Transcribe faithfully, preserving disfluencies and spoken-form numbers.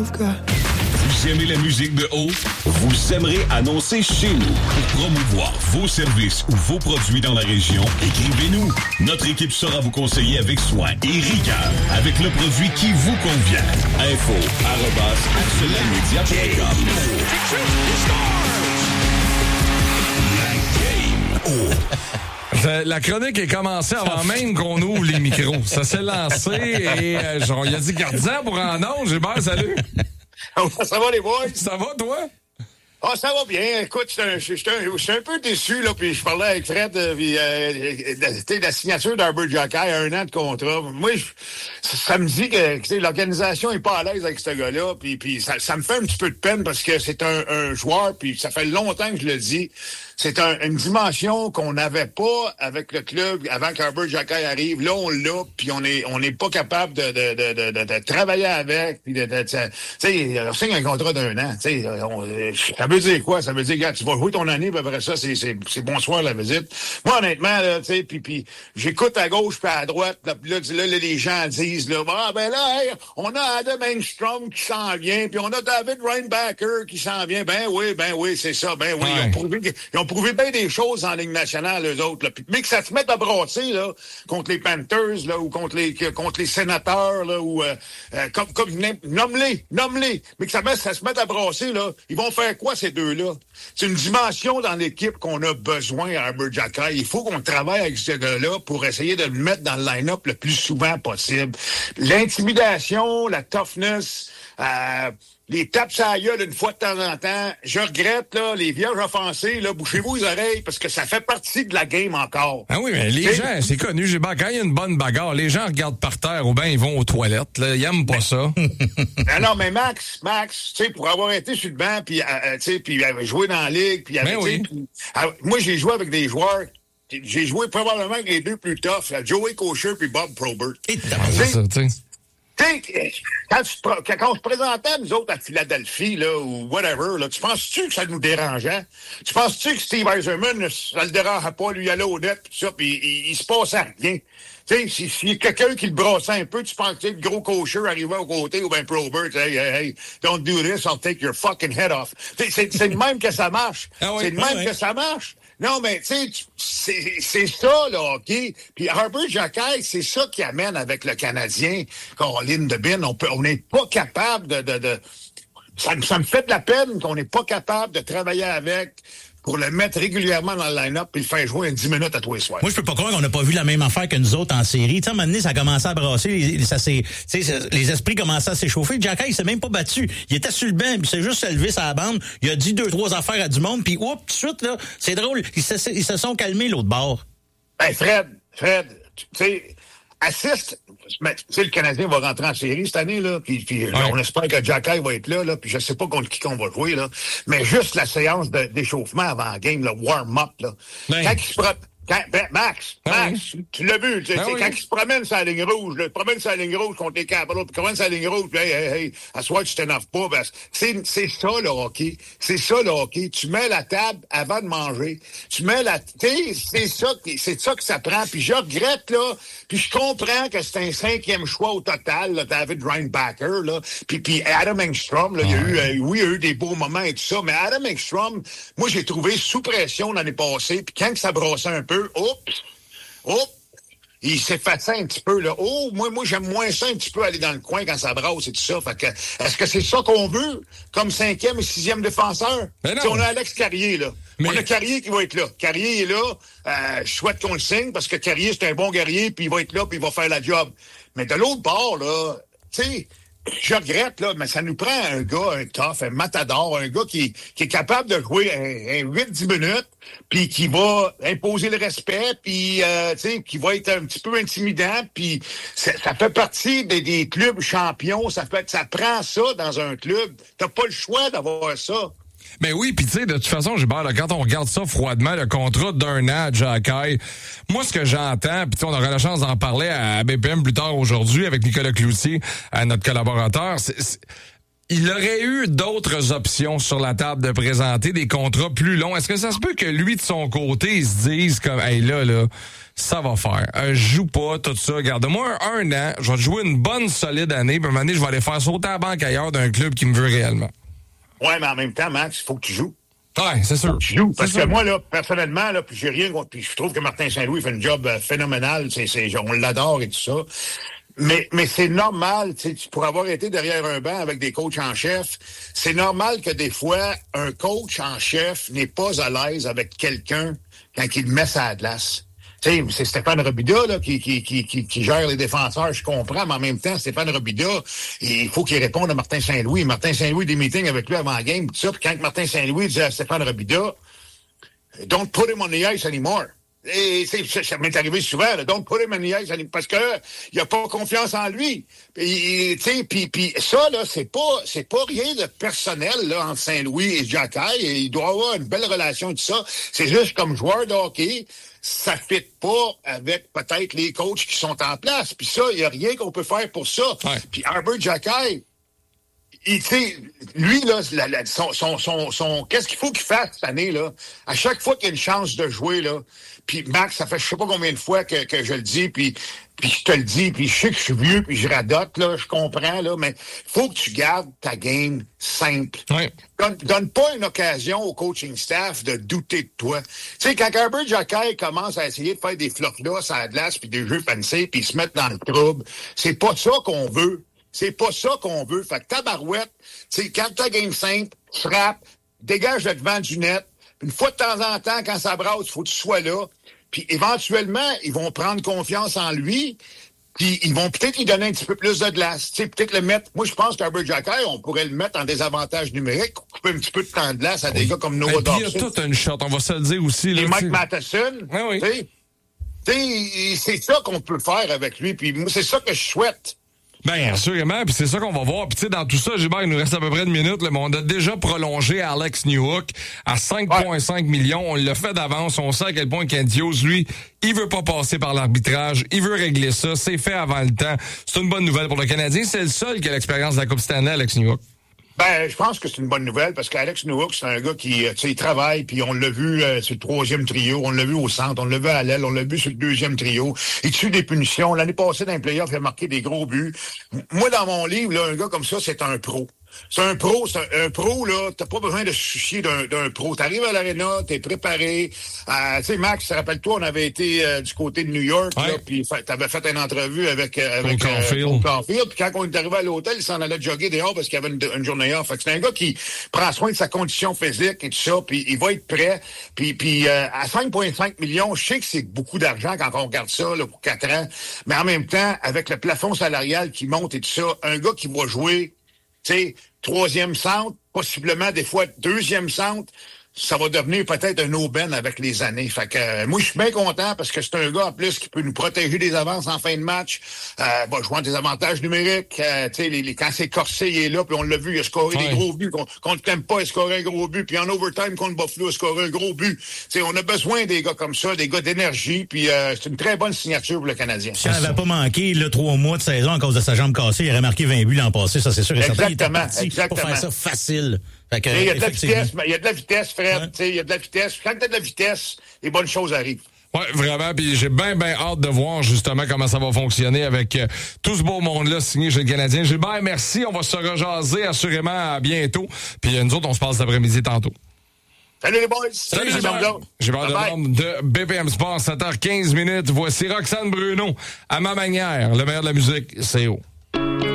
I've got. Vous aimez la musique de haut? Vous aimerez annoncer chez nous. Pour promouvoir vos services ou vos produits dans la région, écrivez-nous. Notre équipe saura vous conseiller avec soin et rigueur, avec le produit qui vous convient. Info arobase axelamedia point com. La chronique est commencée avant même qu'on ouvre les micros. Ça s'est lancé et euh, genre, il a dit gardien pour en ondes. J'ai bien, salut. Ça va les boys? Ça va toi? Ah, ça va bien. Écoute, je suis un, un, un peu déçu, là, puis je parlais avec Fred, euh, puis euh, de, la signature d'Arbor Jockey, un an de contrat. Moi, je, ça me dit que l'organisation est pas à l'aise avec ce gars-là, puis, puis ça, ça me fait un petit peu de peine parce que c'est un, un joueur, puis ça fait longtemps que je le dis. C'est un, une dimension qu'on n'avait pas avec le club avant qu'Arbor Jockey arrive. Là, on l'a, puis on est on n'est pas capable de, de, de, de, de travailler avec. Puis de, de, tu sais, on signe un contrat d'un an. Tu sais, ça veut dire quoi? Ça veut dire, gars, tu vas jouer ton année, puis après ça, c'est, c'est, c'est bonsoir la visite. Moi, honnêtement, là, tu sais, puis, puis j'écoute à gauche puis à droite. Là, là, là, là, les gens disent, là, ah, ben là, hey, on a Adam Engstrom qui s'en vient, puis on a David Reinbacher qui s'en vient. Ben oui, ben oui, c'est ça. Ben oui, ouais. ils ont prouvé qu'ils ont prouvé bien des choses en Ligue nationale, eux autres. Là. Puis, mais que ça se mette à brasser là, contre les Panthers là, ou contre les contre les Sénateurs, là, ou euh, euh, comme, comme nomme-les, nomme-les. Mais que ça, met, ça se mette à brasser, là, ils vont faire quoi, ces deux-là? C'est une dimension dans l'équipe qu'on a besoin à Arbor Jockey. Il faut qu'on travaille avec ce gars-là pour essayer de le mettre dans le line-up le plus souvent possible. L'intimidation, la toughness, euh, les tapes sur la gueule une fois de temps en temps. Je regrette, là, les vierges offensées, là, bouchez-vous les oreilles, parce que ça fait partie de la game encore. Ah oui, mais les t'sais, gens, c'est connu, j'ai, quand il y a une bonne bagarre, les gens regardent par terre ou bien ils vont aux toilettes, là, ils aiment pas mais, ça. Non, non, mais Max, Max, tu sais, pour avoir été sur le banc, puis, euh, tu sais, puis joué dans la ligue, puis avec, oui. pis, euh, moi, j'ai joué avec des joueurs. J'ai joué probablement avec les deux plus toughs, là, Joey Kosher puis Bob Probert. Et t'as ça, tu sais. Quand, quand on se présentait, nous autres, à Philadelphie, là, ou whatever, là, tu penses-tu que ça nous dérangeait? Tu penses-tu que Steve Eiserman, ça le dérangeait pas, lui, aller au net, pis ça, pis il, il se passait rien? Tu sais, s'il si y a quelqu'un qui le brassait un peu, tu penses que le gros cocher arrivait au côté, ou ben Probert, hey, hey, hey, don't do this, I'll take your fucking head off. C'est, c'est, c'est de même que ça marche. Ah oui, c'est de même ah oui. que ça marche. Non, mais tu sais, c'est, c'est ça, là, OK? Puis Arbor Jockey, c'est ça qui amène avec le Canadien, Caroline Debin. On peut, on n'est pas capable de... de, de ça, ça me fait de la peine qu'on n'est pas capable de travailler avec pour le mettre régulièrement dans le line-up et le faire jouer dix minutes à tous les soirs. Moi, je peux pas croire qu'on n'a pas vu la même affaire que nous autres en série. Tu sais, à un moment donné, ça a commencé à brasser, ça s'est, les esprits commençaient à s'échauffer. Jockey, il s'est même pas battu. Il était sur le banc, puis il s'est juste levé sur la bande. Il a dit deux, trois affaires à du monde, puis oups, tout de suite, là, c'est drôle, ils se, ils se sont calmés, l'autre bord. Ben, Fred, Fred, tu sais, assiste, tu sais, le Canadien va rentrer en série cette année, là, puis, puis ouais. on espère que Jockey va être là, là, puis je sais pas contre qui qu'on va jouer, là, mais juste la séance de, d'échauffement avant la game, le warm-up, là, ben. quand il se prend... Quand, ben, Max, Max, ah oui. tu l'as vu, tu sais, ah oui. quand il se promène sur la ligne rouge, là, il se promène sur la ligne rouge contre les Capitals, puis promène sur la ligne rouge, puis hey, hey, hey, à soir, tu t'énerves pas, ben, c'est, c'est ça, le hockey. C'est ça, le hockey. Tu mets la table avant de manger. Tu mets la, tu sais, c'est ça, c'est ça que ça prend. Puis je regrette, là, puis je comprends que c'est un cinquième choix au total, là, David Reinbacher, là, puis, puis Adam Engstrom, là, il y a eu, euh, oui, il y a eu des beaux moments et tout ça, mais Adam Engstrom, moi, j'ai trouvé sous pression l'année passée, puis quand ça brossait un peu, oups, oups, il s'est fait ça un petit peu, là. Oh, moi, moi, j'aime moins ça un petit peu aller dans le coin quand ça brasse et tout ça. Fait que, est-ce que c'est ça qu'on veut comme cinquième et sixième défenseur? On a Alex Carrier, là. Mais... On a Carrier qui va être là. Carrier est là. Euh, je souhaite qu'on le signe parce que Carrier, c'est un bon guerrier, puis il va être là, puis il va faire la job. Mais de l'autre bord, là, tu sais, je regrette, là, mais ça nous prend un gars, un tough, un matador, un gars qui, qui est capable de jouer un, un huit dix minutes, puis qui va imposer le respect, puis euh, tu sais, qui va être un petit peu intimidant, puis ça, ça fait partie des, des clubs champions, ça fait, ça prend ça dans un club. T'as pas le choix d'avoir ça. Ben oui, puis tu sais, de toute façon, Gilbert, là, quand on regarde ça froidement, le contrat d'un an à Jockey, moi, ce que j'entends, puis on aura la chance d'en parler à B P M plus tard aujourd'hui avec Nicolas Cloutier, à notre collaborateur, c'est, c'est il aurait eu d'autres options sur la table de présenter des contrats plus longs. Est-ce que ça se peut que lui, de son côté, il se dise comme, hey, là, là, ça va faire. Euh, je joue pas, tout ça. Garde-moi un, un an, je vais te jouer une bonne solide année, puis à un moment donné, je vais aller faire sauter à la banque ailleurs d'un club qui me veut réellement. Ouais, mais en même temps, Max, il faut que tu joues. Ouais, c'est sûr. Tu joues. Parce c'est que sûr. moi, là, personnellement, là, puis j'ai rien contre. Puis je trouve que Martin Saint-Louis fait un job euh, phénoménal. C'est, c'est, on l'adore et tout ça. Mais, mais c'est normal, tu sais, pour avoir été derrière un banc avec des coachs en chef, c'est normal que des fois, un coach en chef n'est pas à l'aise avec quelqu'un quand il met sa glace. Tu sais, c'est Stéphane Robida là, qui, qui, qui, qui, qui gère les défenseurs, je comprends, mais en même temps, Stéphane Robida, il faut qu'il réponde à Martin Saint-Louis. Martin Saint-Louis, des meetings avec lui avant la game, tout ça. Puis quand Martin Saint-Louis dit à Stéphane Robida, « Don't put him on the ice anymore ». Et c'est, ça, ça m'est arrivé souvent, là, don't put him on the ice anymore, parce que il a pas confiance en lui. Puis, tu sais, puis, puis ça là, c'est pas, c'est pas rien de personnel là entre Saint-Louis et Jacky. Il doit avoir une belle relation tout ça. C'est juste comme joueur de hockey, ça fit pas avec peut-être les coachs qui sont en place. Puis ça, il y a rien qu'on peut faire pour ça. Ouais. Puis Arbor Jacky, il, lui, là, la, la, son, son, son, son, qu'est-ce qu'il faut qu'il fasse cette année, là? À chaque fois qu'il y a une chance de jouer, là, puis Max, ça fait je sais pas combien de fois que, que je le dis, puis puis je te le dis, puis je sais que je suis vieux, puis je radote, là, je comprends, là, mais faut que tu gardes ta game simple. Ouais. Donne, donne pas une occasion au coaching staff de douter de toi. Tu sais, quand Arbor Jacky commence à essayer de faire des flocs-là, sur la glace, puis des jeux fancy, puis se mettre dans le trouble, c'est pas ça qu'on veut. C'est pas ça qu'on veut. Fait que tabarouette, tu sais, quand ta game simple, frappe, dégage le devant du net. Une fois de temps en temps, quand ça brasse, il faut que tu sois là. Puis éventuellement, ils vont prendre confiance en lui. Puis ils vont peut-être lui donner un petit peu plus de glace. Tu sais, peut-être le mettre. Moi, je pense qu'Arbor Jacky, on pourrait le mettre en désavantage numérique, couper un petit peu de temps de glace à des oui. gars comme Noah Dobson. Il y a toute une shot, on va se le dire aussi. Là, et Mike t'sais. Matheson. Ah oui. Tu sais, c'est ça qu'on peut faire avec lui. Puis moi, c'est ça que je souhaite. Bien, assurément, puis c'est ça qu'on va voir. Puis tu sais, dans tout ça, Gilbert, il nous reste à peu près une minute, là, mais on a déjà prolongé Alex Newhook à cinq virgule cinq ouais. millions. On l'a fait d'avance. On sait à quel point Kent Hughes, lui, il veut pas passer par l'arbitrage. Il veut régler ça. C'est fait avant le temps. C'est une bonne nouvelle pour le Canadien. C'est le seul qui a l'expérience de la Coupe Stanley, Alex Newhook. Ben, je pense que c'est une bonne nouvelle parce qu'Alex Newhook, c'est un gars qui, tu sais, il travaille, puis on l'a vu euh, sur le troisième trio, on l'a vu au centre, on l'a vu à l'aile, on l'a vu sur le deuxième trio. Il tue des punitions. L'année passée, dans les playoffs, il a marqué des gros buts. Moi, dans mon livre, là, un gars comme ça, c'est un pro. C'est un pro, c'est un, un pro, là, t'as pas besoin de se soucier d'un, d'un pro. T'arrives à l'aréna, t'es préparé. Euh, tu sais, Max, rappelle-toi, on avait été euh, du côté de New York, ouais. là, puis t'avais fait une entrevue avec euh, avec Cole Caulfield. Puis quand on est arrivé à l'hôtel, il s'en allait jogger dehors parce qu'il y avait une, une journée off. Fait que c'est un gars qui prend soin de sa condition physique et tout ça, puis il va être prêt. Puis, puis euh, à cinq virgule cinq millions, je sais que c'est beaucoup d'argent quand on regarde ça là, pour quatre ans, mais en même temps, avec le plafond salarial qui monte et tout ça, un gars qui va jouer, tu sais, troisième centre, possiblement des fois deuxième centre, ça va devenir peut-être un aubaine avec les années. Fait que euh, moi, je suis bien content parce que c'est un gars en plus qui peut nous protéger des avances en fin de match. Euh, va jouer des avantages numériques. Euh, tu sais, les, les, quand c'est corsé, il est là, puis on l'a vu, il a scoré ouais. des gros buts. Contre Tampa, il a scoré un gros but. Puis en overtime, contre Buffalo, il a scoré un gros but. Tu sais, on a besoin des gars comme ça, des gars d'énergie. Puis euh, c'est une très bonne signature pour le Canadien. Si on n'avait pas manqué le trois mois de saison à cause de sa jambe cassée, il aurait marqué vingt buts l'an passé, ça c'est sûr et certain. Exactement, il exactement. Pour faire ça facile. Fait que, il y a de la vitesse, il y a de la vitesse, Fred. Ouais. Il y a de la vitesse. Quand tu as de la vitesse, les bonnes choses arrivent. Oui, vraiment. Puis j'ai bien, bien hâte de voir justement comment ça va fonctionner avec euh, tout ce beau monde-là signé chez le Canadien. Gilbert, merci. On va se rejaser assurément à bientôt. Puis nous autres, on se passe cet après-midi tantôt. Salut les boys! Salut, Salut Gilbert! Gilbert Delorme de B P M Sport, sept heures quinze minutes. Voici Roxane Bruno. À ma manière, le meilleur de la musique, c'est haut.